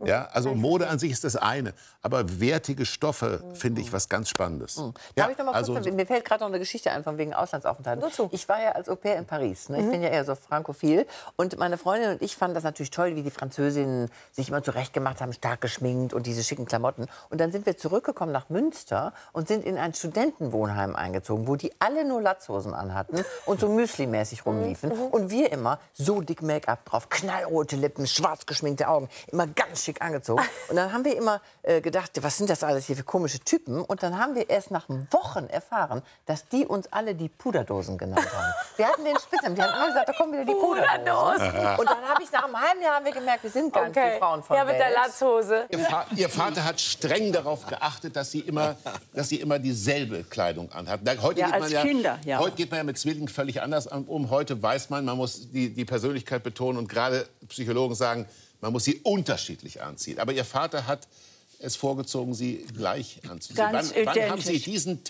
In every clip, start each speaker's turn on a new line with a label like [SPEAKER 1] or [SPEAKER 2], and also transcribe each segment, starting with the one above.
[SPEAKER 1] Ja, also Mode an sich ist das eine, aber wertige Stoffe finde ich was ganz Spannendes.
[SPEAKER 2] Darf ich noch mal kurz, mir fällt gerade noch eine Geschichte ein von wegen Auslandsaufenthalt. Ich war ja als Au-pair in Paris. Ne? Ich bin ja eher so frankophil. Und meine Freundin und ich fanden das natürlich toll, wie die Französinnen sich immer zurechtgemacht haben, stark geschminkt und diese schicken Klamotten. Und dann sind wir zurückgekommen nach Münster und sind in ein Studentenwohnheim eingezogen, wo die alle nur Latzhosen anhatten und so Müsli-mäßig rumliefen. Und wir immer so dick Make-up drauf, knallrote Lippen, schwarz geschminkte Augen, immer ganz schick angezogen. Und dann haben wir immer gedacht, was sind das alles hier für komische Typen? Und dann haben wir erst nach Wochen erfahren, dass die uns alle die Puderdosen genannt haben. Wir hatten den Spitznamen, die haben immer gesagt, da kommen wieder die Puderdosen. Und dann habe ich nach einem halben Jahr haben wir gemerkt, wir sind gar nicht die Frauen von
[SPEAKER 3] Ja, mit der Latzhose.
[SPEAKER 1] Ihr Vater hat streng darauf geachtet, dass sie immer dieselbe Kleidung anhat. Heute geht man
[SPEAKER 3] Kinder,
[SPEAKER 1] heute geht man ja mit Zwillingen völlig anders um. Heute weiß man muss die Persönlichkeit betonen und gerade Psychologen sagen, man muss sie unterschiedlich anziehen. Aber Ihr Vater hat es vorgezogen, sie gleich anzuziehen. Wann haben Sie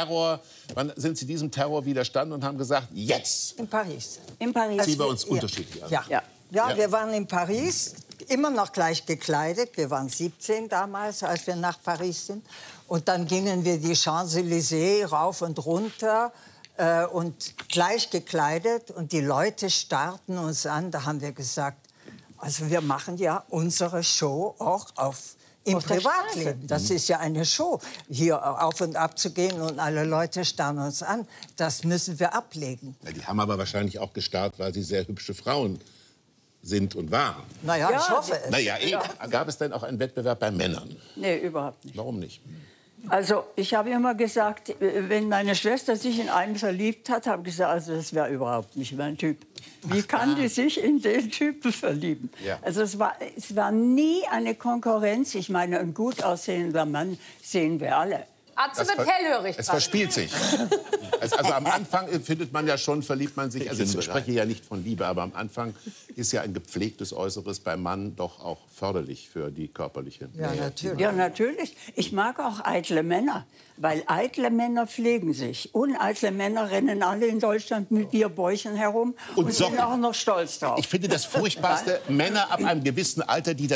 [SPEAKER 1] wann sind Sie diesem Terror widerstanden und haben gesagt, jetzt?
[SPEAKER 4] In Paris.
[SPEAKER 3] In Paris.
[SPEAKER 1] Ziehen wir uns unterschiedlich an.
[SPEAKER 4] Ja, wir waren in Paris, immer noch gleich gekleidet. Wir waren 17 damals, als wir nach Paris sind. Und dann gingen wir die Champs-Élysées rauf und runter und gleich gekleidet. Und die Leute starrten uns an. Da haben wir gesagt, also wir machen ja unsere Show auch im Privatleben. Das ist ja eine Show, hier auf und ab zu gehen und alle Leute starren uns an. Das müssen wir ablegen.
[SPEAKER 1] Ja, die haben aber wahrscheinlich auch gestarrt, weil sie sehr hübsche Frauen sind und waren.
[SPEAKER 4] Naja, ich hoffe es.
[SPEAKER 1] Naja, gab es denn auch einen Wettbewerb bei Männern?
[SPEAKER 3] Nee, überhaupt nicht.
[SPEAKER 1] Warum nicht?
[SPEAKER 3] Also, ich habe immer gesagt, wenn meine Schwester sich in einen verliebt hat, habe ich gesagt, also das wäre überhaupt nicht mein Typ. Wie kann die sich in den Typen verlieben? Ja. Also es war nie eine Konkurrenz. Ich meine, ein gut aussehender Mann sehen wir alle.
[SPEAKER 5] Atze wird hellhörig.
[SPEAKER 1] Es verspielt sich. Also am Anfang findet man ja schon, verliebt man sich. Also ich spreche ja nicht von Liebe, aber am Anfang ist ja ein gepflegtes Äußeres beim Mann doch auch förderlich für die körperliche Nähe.
[SPEAKER 4] Ja, natürlich.
[SPEAKER 3] Ja, natürlich. Ich mag auch eitle Männer, weil eitle Männer pflegen sich. Uneitle Männer rennen alle in Deutschland mit Bierbäuchen herum und sind auch noch stolz drauf.
[SPEAKER 1] Ich finde das Furchtbarste, Männer ab einem gewissen Alter, die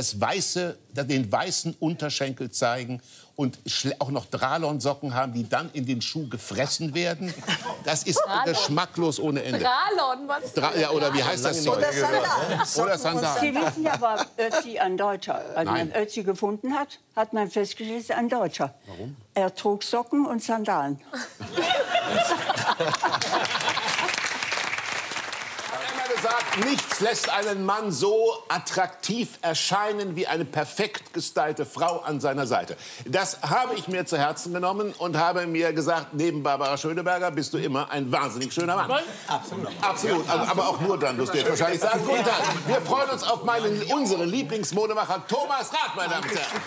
[SPEAKER 1] den weißen Unterschenkel zeigen und auch noch Dralon-Socken haben, die dann in den Schuh gefressen werden. Das ist geschmacklos ohne Ende.
[SPEAKER 5] Dralon, was?
[SPEAKER 1] Ja, oder wie heißt das Zeug? Oder Sandalen.
[SPEAKER 3] Sie wissen ja, war Ötzi ein Deutscher. Als man Ötzi gefunden hat, hat man festgestellt, er ist ein Deutscher.
[SPEAKER 1] Warum?
[SPEAKER 3] Er trug Socken und Sandalen.
[SPEAKER 1] Sagt, nichts lässt einen Mann so attraktiv erscheinen wie eine perfekt gestylte Frau an seiner Seite. Das habe ich mir zu Herzen genommen und habe mir gesagt, neben Barbara Schöneberger bist du immer ein wahnsinnig schöner Mann. Absolut. Absolut. Also, aber auch nur dann, wirst du jetzt wahrscheinlich sagen. Guten Tag. Wir freuen uns auf unseren Lieblingsmodemacher Thomas Rath, meine Damen und Herren.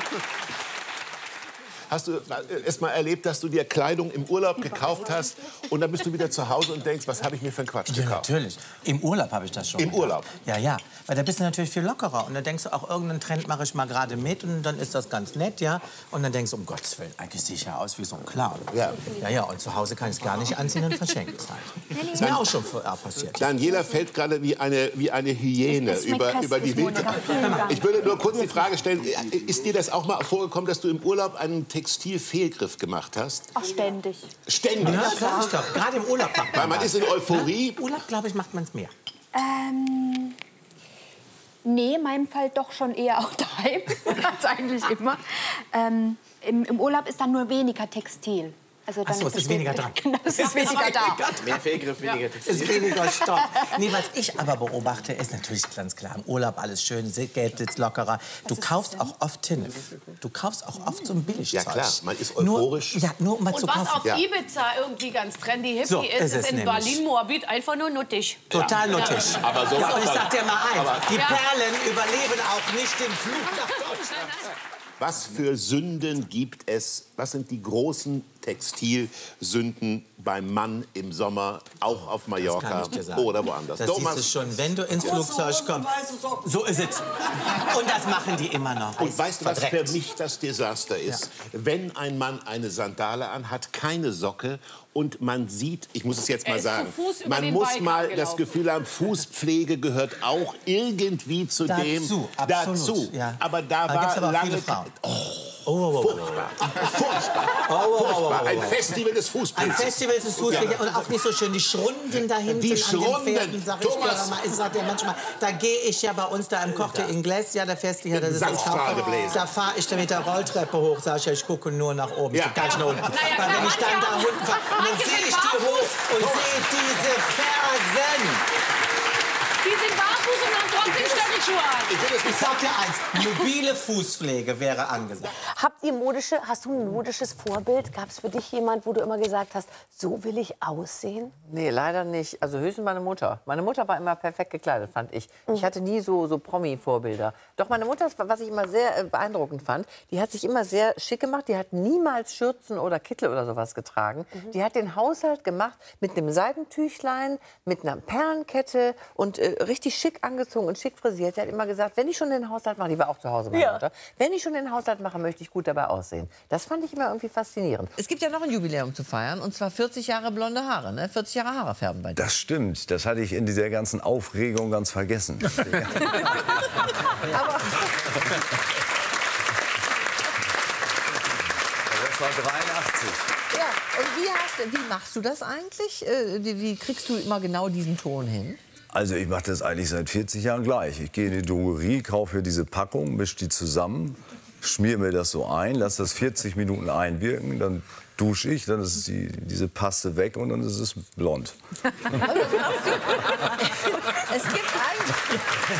[SPEAKER 1] Hast du erst mal erlebt, dass du dir Kleidung im Urlaub gekauft hast und dann bist du wieder zu Hause und denkst, was habe ich mir für einen Quatsch gekauft?
[SPEAKER 6] Ja, natürlich. Im Urlaub habe ich das schon.
[SPEAKER 1] Im Urlaub?
[SPEAKER 6] Ja, ja. Weil da bist du natürlich viel lockerer. Und dann denkst du, auch irgendeinen Trend mache ich mal gerade mit. Und dann ist das ganz nett, ja. Und dann denkst du, um Gottes Willen, eigentlich sehe ich ja aus wie so ein Clown. Ja. Ja, ja. Und zu Hause kann ich es gar nicht anziehen und verschenke es halt. Ist mir auch schon passiert.
[SPEAKER 1] Daniela fällt gerade wie eine Hyäne über die Winter. Ich würde nur kurz die Frage stellen, ist dir das auch mal vorgekommen, dass du im Urlaub einen Textilfehlgriff gemacht hast?
[SPEAKER 5] Ach, ständig.
[SPEAKER 1] Ständig?
[SPEAKER 6] Ja, klar, ich glaube, gerade im Urlaub macht man
[SPEAKER 1] weil man ist in Euphorie.
[SPEAKER 6] Im Urlaub, glaube ich, macht man es mehr.
[SPEAKER 5] Nee, in meinem Fall doch schon eher auch daheim, als eigentlich immer. Im Urlaub ist dann nur weniger Textil. Also dann
[SPEAKER 6] Ach so, es ist weniger dran.
[SPEAKER 5] Genau, es ist weniger da.
[SPEAKER 7] Mehr Fehlgriff, weniger Textil.
[SPEAKER 6] Ist weniger Stoff. Nee, was ich aber beobachte, ist natürlich ganz klar, im Urlaub alles schön, Geld sitzt lockerer. Du kaufst auch oft Tinnef. Du kaufst auch oft so ein Billigzeug.
[SPEAKER 1] Ja klar, man ist euphorisch.
[SPEAKER 6] Nur um mal zu
[SPEAKER 8] Und
[SPEAKER 6] kaufen.
[SPEAKER 8] was auf Ibiza irgendwie ganz trendy hippie
[SPEAKER 6] So,
[SPEAKER 8] ist, ist in
[SPEAKER 6] nämlich.
[SPEAKER 8] Berlin Moabit einfach nur nuttig.
[SPEAKER 6] Total nuttig.
[SPEAKER 1] Aber so
[SPEAKER 6] ja, und ich sag dir mal eins, die
[SPEAKER 8] Ja.
[SPEAKER 6] Perlen überleben auch nicht den Flug nach Deutschland.
[SPEAKER 1] Was für Sünden gibt es? Was sind die großen Textilsünden beim Mann im Sommer, auch auf Mallorca oder woanders.
[SPEAKER 6] Das siehst du schon, wenn du ins Flugzeug kommst. So ist es. Und das machen die immer noch.
[SPEAKER 1] Und weißt du, was für mich das Desaster ist? Ja. Wenn ein Mann eine Sandale anhat, keine Socke und man sieht, ich muss es jetzt mal sagen, man muss mal das Gefühl haben, Fußpflege gehört auch irgendwie zu dem dazu. Ja. Aber da war lange furchtbar. Furchtbar. Ein Festival des Fußpfleges.
[SPEAKER 6] Ein Festival des Fußpfleges und auch nicht so schön. Die Schrunden da hinten
[SPEAKER 1] die Schrunden.
[SPEAKER 6] An den Pferden, sag ich Thomas. Mal, ich sag dir manchmal, da gehe ich ja bei uns da im Corte Inglés, ja, der Festival, das ist das da fahre ich da mit der Rolltreppe hoch, sag ich ja, ich gucke nur nach oben, ich gucke gar nicht nach unten. Weil wenn ich dann da unten fahre, dann sehe ich die hoch und sehe diese Fersen.
[SPEAKER 8] Die sind barfuß und haben trotzdem Stöckelschuhe an.
[SPEAKER 6] Ich sag dir eins, mobile Fußpflege wäre angesagt.
[SPEAKER 7] Hast du ein modisches Vorbild? Gab es für dich jemand, wo du immer gesagt hast, so will ich aussehen?
[SPEAKER 2] Nee, leider nicht. Also höchstens meine Mutter. Meine Mutter war immer perfekt gekleidet, fand ich. Ich hatte nie so Promi-Vorbilder. Doch meine Mutter, was ich immer sehr beeindruckend fand, die hat sich immer sehr schick gemacht. Die hat niemals Schürzen oder Kittel oder sowas getragen. Die hat den Haushalt gemacht mit einem Seidentüchlein, mit einer Perlenkette und richtig schick angezogen und schick frisiert. Sie hat immer gesagt, wenn ich schon den Haushalt mache, die war auch zu Hause, meine Mutter, wenn ich schon den Haushalt mache, möchte ich gut dabei aussehen. Das fand ich immer irgendwie faszinierend. Es gibt ja noch ein Jubiläum zu feiern, und zwar 40 Jahre blonde Haare, ne? 40 Jahre Haare färben bei dir.
[SPEAKER 9] Das stimmt, das hatte ich in dieser ganzen Aufregung ganz vergessen.
[SPEAKER 2] Aber
[SPEAKER 9] das war 83.
[SPEAKER 2] Ja, und wie machst du das eigentlich? Wie kriegst du immer genau diesen Ton hin?
[SPEAKER 9] Also ich mache das eigentlich seit 40 Jahren gleich. Ich gehe in die Drogerie, kaufe hier diese Packung, mische die zusammen, schmier mir das so ein, lasse das 40 Minuten einwirken, dann dusche ich, dann ist diese Paste weg und dann ist es blond.
[SPEAKER 2] Es gibt eigentlich...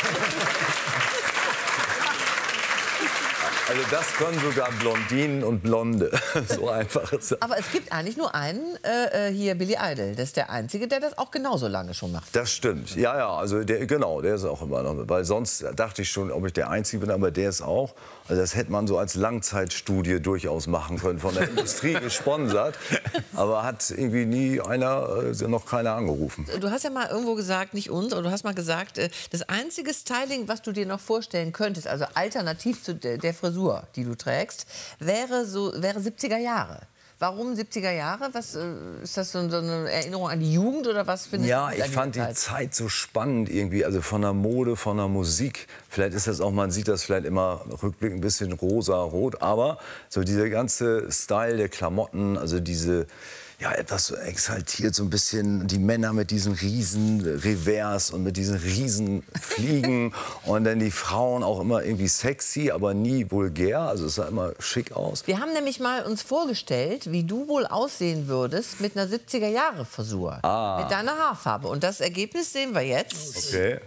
[SPEAKER 9] Also das können sogar Blondinen und Blonde. So einfach ist das.
[SPEAKER 2] Aber es gibt eigentlich nur einen, hier Billy Idol. Das ist der Einzige, der das auch genauso lange schon macht.
[SPEAKER 9] Das stimmt. Ja, ja, also der ist auch immer noch mit. Weil sonst dachte ich schon, ob ich der Einzige bin, aber der ist auch. Also das hätte man so als Langzeitstudie durchaus machen können, von der Industrie gesponsert. Aber hat irgendwie nie noch keiner angerufen.
[SPEAKER 2] Du hast ja mal irgendwo gesagt, nicht uns, aber du hast mal gesagt, das einzige Styling, was du dir noch vorstellen könntest, also alternativ zu der Frisur, die du trägst, wäre 70er Jahre. Warum 70er Jahre? Was, ist das so eine Erinnerung an die Jugend oder was findest du?
[SPEAKER 9] Ja, ich fand die Zeit so spannend irgendwie, also von der Mode, von der Musik. Vielleicht ist das auch, man sieht das vielleicht immer rückblickend ein bisschen rosa-rot, aber so dieser ganze Style der Klamotten, also diese, ja, etwas so exaltiert, so ein bisschen die Männer mit diesen riesen Revers und mit diesen riesen Fliegen und dann die Frauen auch immer irgendwie sexy, aber nie vulgär, also es sah immer schick aus.
[SPEAKER 2] Wir haben nämlich mal uns vorgestellt, wie du wohl aussehen würdest mit einer 70er-Jahre-Frisur, mit deiner Haarfarbe, und das Ergebnis sehen wir jetzt.
[SPEAKER 9] Okay.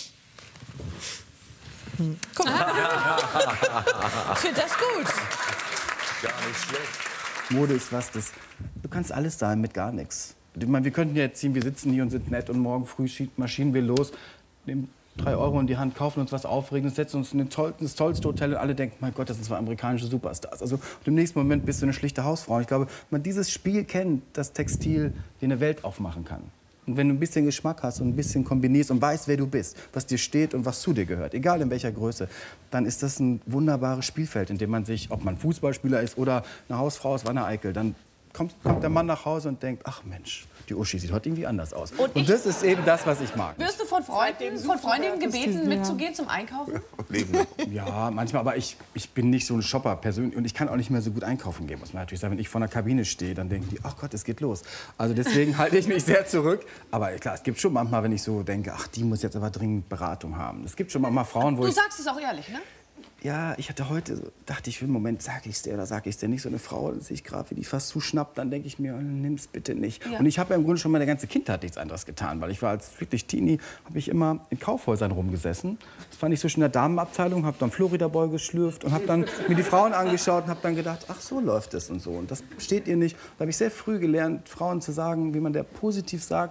[SPEAKER 2] Guck mal. Ich finde das gut.
[SPEAKER 9] Gar nicht schlecht.
[SPEAKER 10] Mode ist was, du kannst alles sein mit gar nichts. Ich meine, wir könnten jetzt ziehen, wir sitzen hier und sind nett und morgen früh marschieren wir los, nehmen 3 Euro in die Hand, kaufen uns was Aufregendes, setzen uns in das tollste Hotel und alle denken, mein Gott, das sind 2 amerikanische Superstars. Also im nächsten Moment bist du eine schlichte Hausfrau. Ich glaube, wenn man dieses Spiel kennt, das Textil dir eine Welt aufmachen kann. Und wenn du ein bisschen Geschmack hast und ein bisschen kombinierst und weißt, wer du bist, was dir steht und was zu dir gehört, egal in welcher Größe, dann ist das ein wunderbares Spielfeld, in dem man sich, ob man Fußballspieler ist oder eine Hausfrau aus Wanne-Eickel, dann kommt der Mann nach Hause und denkt, ach Mensch, die Uschi sieht heute irgendwie anders aus. Und das ist eben das, was ich mag.
[SPEAKER 8] Wirst du von Freundinnen gebeten, mitzugehen zum Einkaufen?
[SPEAKER 10] Ja, manchmal, aber ich bin nicht so ein Shopper persönlich und ich kann auch nicht mehr so gut einkaufen gehen, muss man natürlich sagen. Wenn ich vor einer Kabine stehe, dann denken die, ach Gott, es geht los. Also deswegen halte ich mich sehr zurück. Aber klar, es gibt schon manchmal, wenn ich so denke, ach, die muss jetzt aber dringend Beratung haben. Es gibt schon manchmal Frauen, wo
[SPEAKER 8] Du sagst es auch ehrlich, ne?
[SPEAKER 10] Ja, ich hatte heute, dachte ich, für einen Moment, sag ich's dir oder sag ich's dir nicht. So eine Frau, dann sehe ich gerade, wie die fast zuschnappt, dann denke ich mir, nimm's bitte nicht. Ja. Und ich habe ja im Grunde schon meine ganze Kindheit nichts anderes getan, weil ich war als wirklich Teenie, habe ich immer in Kaufhäusern rumgesessen. Das fand ich so schön in der Damenabteilung, habe dann Florida Boy geschlürft und habe dann mir die Frauen angeschaut und habe dann gedacht, ach, so läuft es und so. Und das steht ihr nicht. Da habe ich sehr früh gelernt, Frauen zu sagen, wie man der positiv sagt,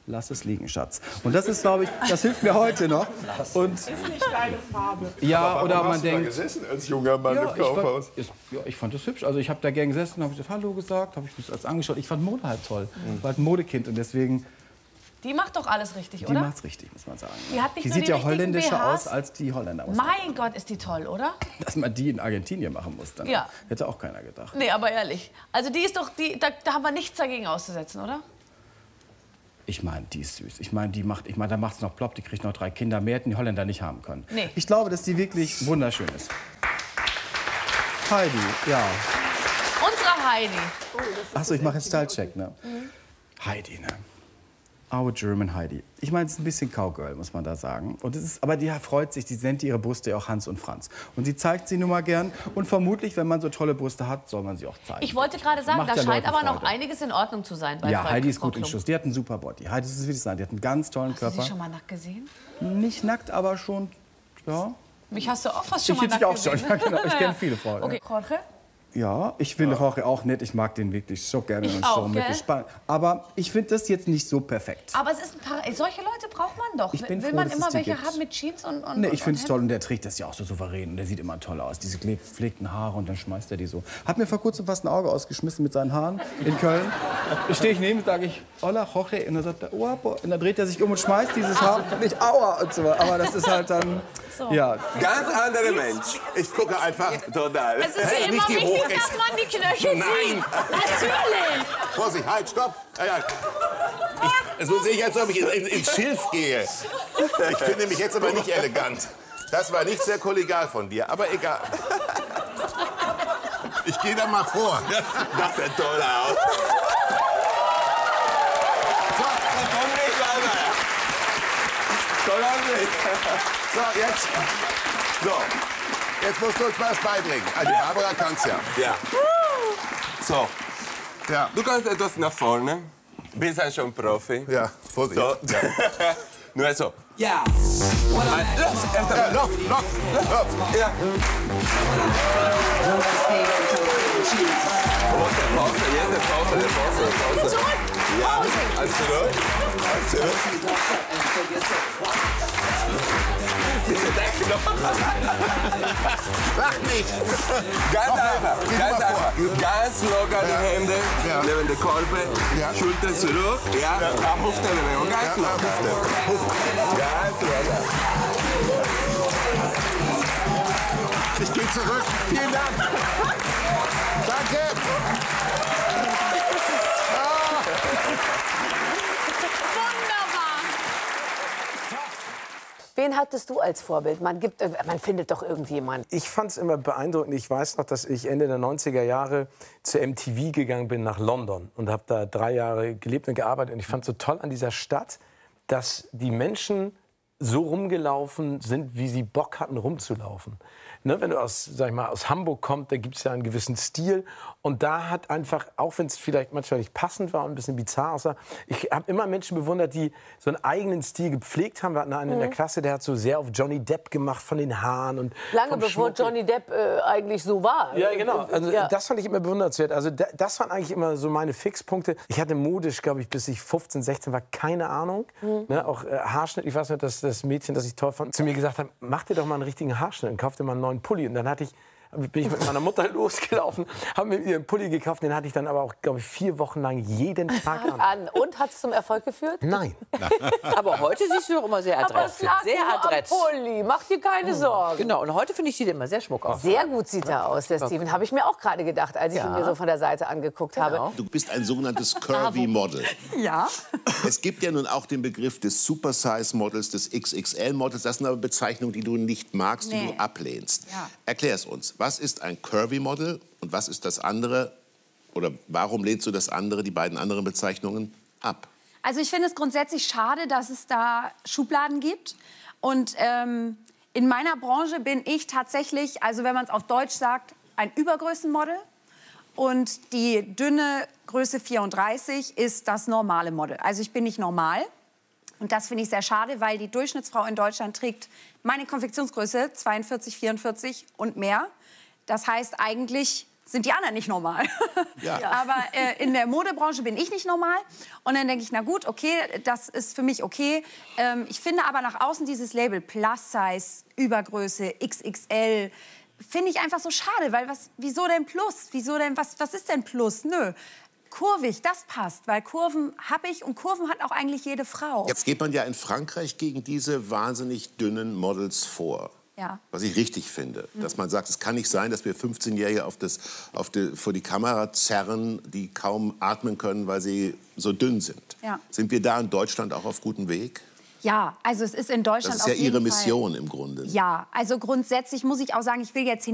[SPEAKER 10] lass es liegen, Schatz. Und das ist, glaube ich, das hilft mir heute noch. Und
[SPEAKER 11] ist nicht deine Farbe.
[SPEAKER 10] Ja, oder man denkt...
[SPEAKER 1] Hast du da gesessen als junger Mann im Kaufhaus?
[SPEAKER 10] Ich fand das hübsch. Also ich habe da gern gesessen, habe ich Hallo gesagt, habe ich mich als angeschaut. Ich fand Mode halt toll. Ich war halt ein Modekind und deswegen...
[SPEAKER 8] Die macht doch alles richtig, oder?
[SPEAKER 10] Die macht's richtig, muss man sagen.
[SPEAKER 8] Die hat nicht
[SPEAKER 10] die
[SPEAKER 8] nur
[SPEAKER 10] sieht
[SPEAKER 8] die
[SPEAKER 10] ja holländischer
[SPEAKER 8] BHs.
[SPEAKER 10] aus als die Holländer.
[SPEAKER 8] Mein Gott, ist die toll, oder?
[SPEAKER 10] Dass man die in Argentinien machen muss, dann hätte auch keiner gedacht.
[SPEAKER 8] Nee, aber ehrlich. Also die ist doch, da haben wir nichts dagegen auszusetzen, oder?
[SPEAKER 10] Ich meine, die ist süß. Ich meine, da macht es noch plopp, die kriegt noch 3 Kinder. Mehr hätten die Holländer nicht haben können.
[SPEAKER 8] Nee.
[SPEAKER 10] Ich glaube, dass die wirklich wunderschön ist. Heidi, ja.
[SPEAKER 8] Unsere Heidi.
[SPEAKER 10] Achso, ich mache jetzt Style-Check, ne? Heidi, ne? Our German Heidi. Ich meine, es ist ein bisschen Cowgirl, muss man da sagen. Und aber die freut sich, die nennt ihre Brüste ja auch Hans und Franz. Und sie zeigt sie nun mal gern. Und vermutlich, wenn man so tolle Brüste hat, soll man sie auch zeigen.
[SPEAKER 8] Ich wollte gerade sagen,
[SPEAKER 10] Macht
[SPEAKER 8] da
[SPEAKER 10] ja
[SPEAKER 8] scheint
[SPEAKER 10] Leuten
[SPEAKER 8] aber noch
[SPEAKER 10] Freude.
[SPEAKER 8] einiges in Ordnung zu sein bei
[SPEAKER 10] Ja,
[SPEAKER 8] Frau
[SPEAKER 10] Heidi ist gut im
[SPEAKER 8] Klum.
[SPEAKER 10] Schuss. Die hat einen super Body. Heidi, das ist wirklich sagen, die hat einen ganz tollen
[SPEAKER 8] Hast du
[SPEAKER 10] Körper.
[SPEAKER 8] sie schon mal nackt gesehen?
[SPEAKER 10] Nicht nackt, aber schon, ja.
[SPEAKER 8] Mich hast du auch fast schon
[SPEAKER 10] Ich
[SPEAKER 8] mal
[SPEAKER 10] jetzt
[SPEAKER 8] nackt
[SPEAKER 10] auch schon.
[SPEAKER 8] gesehen.
[SPEAKER 10] Ja, genau. Ich kenne viele Frauen.
[SPEAKER 8] Okay, Jorge?
[SPEAKER 10] Ja, ich finde Jorge auch nett. Ich mag den wirklich so gerne.
[SPEAKER 8] Ich
[SPEAKER 10] und
[SPEAKER 8] auch,
[SPEAKER 10] so
[SPEAKER 8] gell?
[SPEAKER 10] gespannt. Aber ich finde das jetzt nicht so perfekt.
[SPEAKER 8] Aber es ist ein paar, solche Leute braucht man doch.
[SPEAKER 10] Ich bin
[SPEAKER 8] Will
[SPEAKER 10] froh,
[SPEAKER 8] man
[SPEAKER 10] dass
[SPEAKER 8] immer
[SPEAKER 10] es die
[SPEAKER 8] welche
[SPEAKER 10] gibt.
[SPEAKER 8] haben mit Jeans und
[SPEAKER 10] Nee, ich finde es
[SPEAKER 8] und
[SPEAKER 10] toll und der trägt das ja auch so souverän und der sieht immer toll aus. Diese gepflegten Haare und dann schmeißt er die so. Hat mir vor kurzem fast ein Auge ausgeschmissen mit seinen Haaren in Köln. Da stehe ich neben und sage ich, hola, Jorge. Und dann sagt er, guapo. Und dann dreht er sich um und schmeißt dieses Haar. Nicht aua und so. Aber das ist halt dann, ja.
[SPEAKER 12] Ganz anderer Mensch.
[SPEAKER 1] Ich gucke einfach.
[SPEAKER 12] Total.
[SPEAKER 8] Es ist ja immer
[SPEAKER 1] nicht die
[SPEAKER 8] wichtig,
[SPEAKER 1] Hochrechts-
[SPEAKER 8] dass man die Knöchel
[SPEAKER 1] Nein.
[SPEAKER 8] sieht. Natürlich.
[SPEAKER 1] Vorsicht, halt, stopp. Ja. So sehe ich, als ob ich ins Schilf gehe. Ich finde mich jetzt aber nicht elegant. Das war nicht sehr kollegial von dir, aber egal. Ich gehe da mal vor.
[SPEAKER 12] Das sieht toll aus.
[SPEAKER 1] So, jetzt. So. Jetzt musst du uns was beibringen. Also, die Barbara kann's ja.
[SPEAKER 12] Ja. So.
[SPEAKER 1] Ja.
[SPEAKER 12] Du kannst etwas nach vorne. Bist ja schon Profi.
[SPEAKER 1] Ja, Vorsicht.
[SPEAKER 12] So. Nur so.
[SPEAKER 11] Ja.
[SPEAKER 1] Lauf.
[SPEAKER 12] Ja. Pause, jetzt Pause. Ja, alles zurück. Bitte denk noch.
[SPEAKER 1] Lach nicht.
[SPEAKER 12] Ganz einfach. Ganz locker die Hände neben der Kolbe. Schulter zurück. Ja, Hüfte. Ganz locker. Ganz locker.
[SPEAKER 1] Ich gehe zurück. Vielen Dank. Danke.
[SPEAKER 7] Wen hattest du als Vorbild? Man findet doch irgendjemanden.
[SPEAKER 13] Ich fand es immer beeindruckend. Ich weiß noch, dass ich Ende der 90er Jahre zu MTV gegangen bin nach London und habe da 3 Jahre gelebt und gearbeitet. Und ich fand so toll an dieser Stadt, dass die Menschen so rumgelaufen sind, wie sie Bock hatten, rumzulaufen. Ne, wenn du aus Hamburg kommst, da gibt es ja einen gewissen Stil. Und da hat einfach, auch wenn es vielleicht manchmal nicht passend war und ein bisschen bizarr aussah, ich habe immer Menschen bewundert, die so einen eigenen Stil gepflegt haben. Wir hatten einen in der Klasse, der hat so sehr auf Johnny Depp gemacht von den Haaren. Und
[SPEAKER 7] Lange
[SPEAKER 13] vom
[SPEAKER 7] bevor
[SPEAKER 13] Schmuck.
[SPEAKER 7] Johnny Depp eigentlich so war.
[SPEAKER 13] Ja, genau. Also,
[SPEAKER 7] Ja.
[SPEAKER 13] das fand ich immer bewundernswert. Also das waren eigentlich immer so meine Fixpunkte. Ich hatte modisch, glaube ich, bis ich 15, 16 war, keine Ahnung. Ne, auch Haarschnitt. Ich weiß nicht, dass das Mädchen, das ich toll fand, zu mir gesagt hat, mach dir doch mal einen richtigen Haarschnitt und kauf dir mal einen neuen Pulli. Und dann bin ich mit meiner Mutter losgelaufen, haben mir ihren Pulli gekauft. Den hatte ich dann aber auch, glaube ich, 4 Wochen lang jeden Tag an.
[SPEAKER 7] Und hat es zum Erfolg geführt?
[SPEAKER 13] Nein.
[SPEAKER 2] Aber heute siehst du doch immer sehr adrett. Sehr adrett.
[SPEAKER 7] Pulli, mach dir keine Sorgen.
[SPEAKER 2] Genau, und heute finde ich, sieht er immer sehr schmuck aus.
[SPEAKER 7] Sehr gut sieht er aus, der Steven. Habe ich mir auch gerade gedacht, als ich ihn mir so von der Seite angeguckt habe.
[SPEAKER 1] Du bist ein sogenanntes Curvy Model.
[SPEAKER 3] Ja.
[SPEAKER 1] Es gibt ja nun auch den Begriff des Supersize-Models, des XXL-Models. Das sind aber Bezeichnungen, die du nicht magst, die
[SPEAKER 3] Nee.
[SPEAKER 1] du ablehnst.
[SPEAKER 3] Ja.
[SPEAKER 1] Erklär es uns. Was ist ein Curvy-Model und was ist das andere? Oder warum lehnst du das andere, die beiden anderen Bezeichnungen, ab?
[SPEAKER 5] Also ich finde es grundsätzlich schade, dass es da Schubladen gibt. Und in meiner Branche bin ich tatsächlich, also wenn man es auf Deutsch sagt, ein Übergrößenmodel. Und die dünne Größe 34 ist das normale Model. Also ich bin nicht normal. Und das finde ich sehr schade, weil die Durchschnittsfrau in Deutschland trägt meine Konfektionsgröße 42, 44 und mehr. Das heißt eigentlich sind die anderen nicht normal.
[SPEAKER 1] Ja.
[SPEAKER 5] Aber in der Modebranche bin ich nicht normal. Und dann denke ich, na gut, okay, das ist für mich okay. Ich finde aber nach außen dieses Label Plus Size, Übergröße, XXL, finde ich einfach so schade. Weil wieso denn Plus? Wieso denn, was ist denn Plus? Nö. Kurvig, das passt, weil Kurven habe ich und Kurven hat auch eigentlich jede Frau.
[SPEAKER 1] Jetzt geht man ja in Frankreich gegen diese wahnsinnig dünnen Models vor.
[SPEAKER 5] Ja.
[SPEAKER 1] Was ich richtig finde, dass man sagt, es kann nicht sein, dass wir 15-Jährige vor die Kamera zerren, die kaum atmen können, weil sie so dünn sind.
[SPEAKER 5] Ja.
[SPEAKER 1] Sind wir da in Deutschland auch auf gutem Weg?
[SPEAKER 5] Ja, also es ist in Deutschland
[SPEAKER 1] Das ist ja
[SPEAKER 5] auf jeden
[SPEAKER 1] Ihre Mission
[SPEAKER 5] Fall.
[SPEAKER 1] im Grunde.
[SPEAKER 5] Ja, also grundsätzlich muss ich auch sagen, ich will jetzt hier